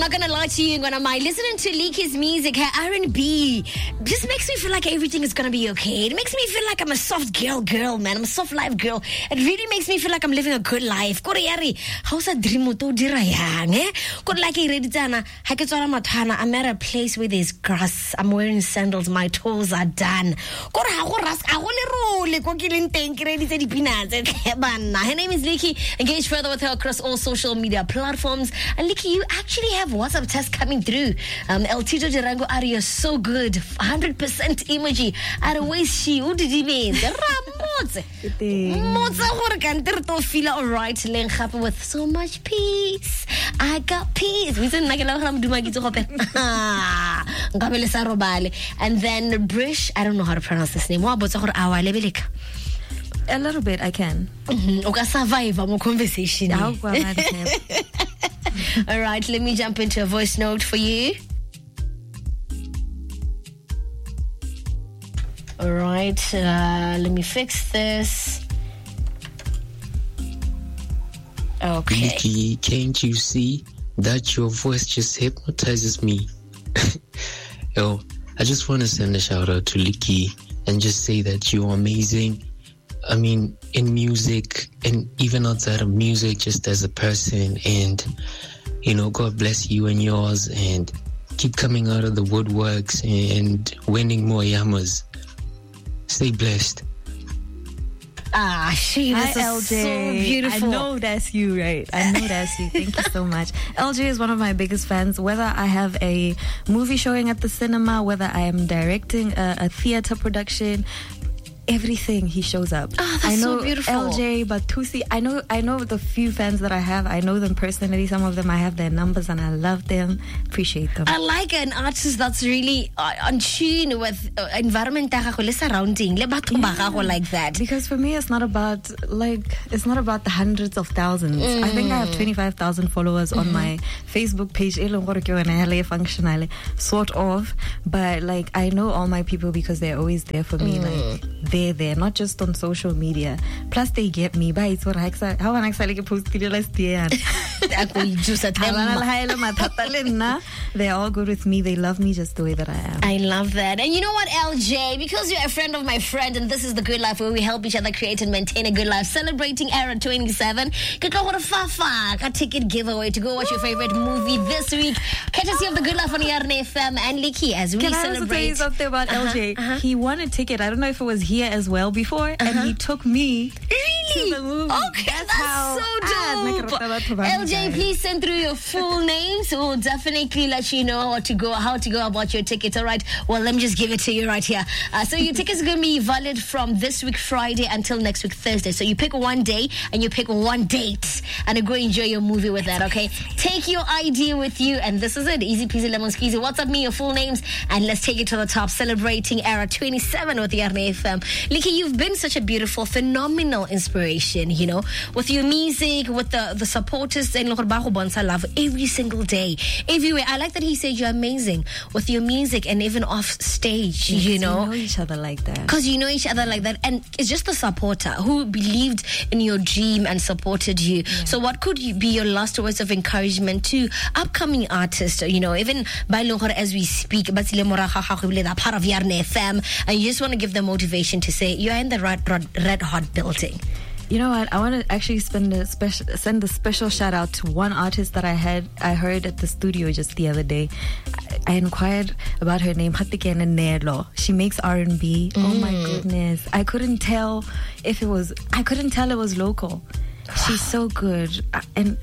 not gonna lie to you, when I'm listening to Leaky's music, her R&B just makes me feel like everything is gonna be okay. It makes me feel like I'm a soft girl, man. I'm a soft life girl. It really makes me feel like I'm living a good life. Kore yari, how's a dream mo to dira yang, eh? Kore like ready tana, ha ke tswala mathana. I'm at a place where there's grass. I'm wearing sandals. My toes are done. Kore ha go ras, a go le role ko ke leng teng ke ready tse dipina tse bana. Her name is Leaky. Engage further with her across all social media platforms. And Leaky, you actually have WhatsApp tests coming through. El Tito Durango Aria, so good. 100% emoji. Araweshi, who did he mean? Ramotse. Motsa gore kanter to feel alright leng gape with so much peace. I got peace. We said nagela go duma kitso gope. Ngabele sa robale. And then Brish, I don't know how to pronounce this name. Wa botsa gore awa lebeleka. A little bit, I can. Okay, survive our conversation. All right, let me jump into a voice note for you. All right, let me fix this. Okay. Leaky, can't you see that your voice just hypnotizes me? Yo, I just want to send a shout out to Leaky and just say that you're amazing. I mean, in music and even outside of music, just as a person. And, you know, God bless you and yours, and keep coming out of the woodworks and winning more yamas. Stay blessed. She was LJ. So beautiful. I know that's you, right? I know that's you. Thank you so much. LJ is one of my biggest fans. Whether I have a movie showing at the cinema, whether I am directing a theater production, everything, he shows up. Oh, that's I know so beautiful. LJ, Batusi. I know the few fans that I have. I know them personally. Some of them I have their numbers and I love them. Appreciate them. I like an artist that's really on tune with environment surrounding like that. Because for me, it's not about the hundreds of thousands. I think I have 25,000 followers on my Facebook page. Sort of, but like I know all my people because they're always there for me. Like they're there, not just on social media. Plus, they get me. How they're all good with me. They love me just the way that I am. I love that. And you know what, LJ? Because you're a friend of my friend, and this is The Good Life, where we help each other create and maintain a good life, celebrating Era 27. A ticket giveaway to go watch your favorite movie this week. Courtesy of The Good Life on Yarne FM and Leaky as we celebrate. Can I also tell you something about LJ? He won a ticket. I don't know if it was here as well before, and he took me to the movie. Okay, that's so dope. LJ, please send through your full names. We'll definitely let you know how to go about your tickets. All right. Well, let me just give it to you right here. So your tickets are going to be valid from this week Friday until next week Thursday. So you pick one day and you pick one date and go enjoy your movie with that. Okay. Take your ID with you, and this is it. Easy peasy lemon squeezy. WhatsApp me your full names and let's take it to the top. Celebrating Era 27 with the Yarne FM. Leaky, you've been such a beautiful, phenomenal inspiration, you know, with your music, with the supporters and love every single day, everywhere. I like that he said you're amazing with your music and even off stage, you know. We know each other like that. Because you know each other like that. And it's just the supporter who believed in your dream and supported you. Yeah. So what could be your last words of encouragement to upcoming artists, you know, even by as we speak, part of Yarne FM, and you just want to give them motivation to say you're in the red hot building? You know what? I want to actually send a special shout out to one artist that I heard at the studio just the other day. I inquired about her name, Hatikene Nelo. She makes R&B. Oh my goodness. I couldn't tell it was local. Wow. She's so good. And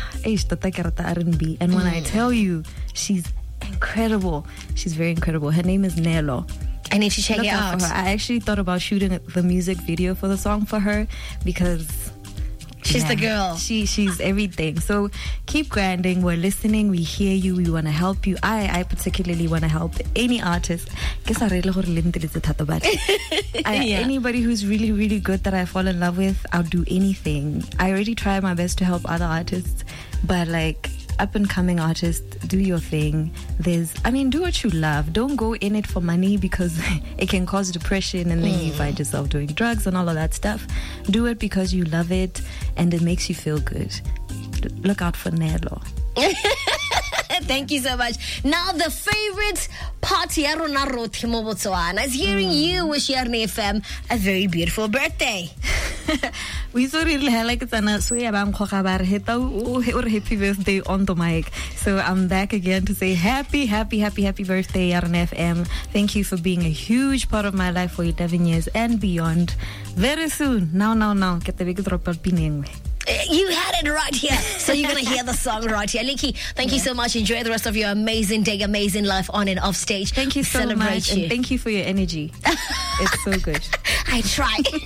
R&B. And when I tell you, she's incredible. She's very incredible. Her name is Nelo. I need to check it out. For her. I actually thought about shooting the music video for the song for her because she's the girl. She's everything. So keep grinding. We're listening. We hear you. We want to help you. I particularly want to help any artist. Anybody who's really, really good that I fall in love with, I'll do anything. I already try my best to help other artists, but like up and coming artists, do your thing. Do what you love. Don't go in it for money because it can cause depression and then you find yourself doing drugs and all of that stuff. Do it because you love it and it makes you feel good. Look out for Nelo. Thank you so much. Now, the favorite part ya rona rotlhe mo Botswana is hearing you wish Yarne FM a very beautiful birthday. We saw it like it's an happy birthday on the mic. So I'm back again to say happy birthday, Yarne FM. Thank you for being a huge part of my life for 11 years and beyond. Very soon. Now. Get the big drop of pinning. You had it right here. So you're going to hear the song right here. Licky, thank you so much. Enjoy the rest of your amazing day, amazing life on and off stage. Thank you so much. And thank you for your energy. It's so good. I try.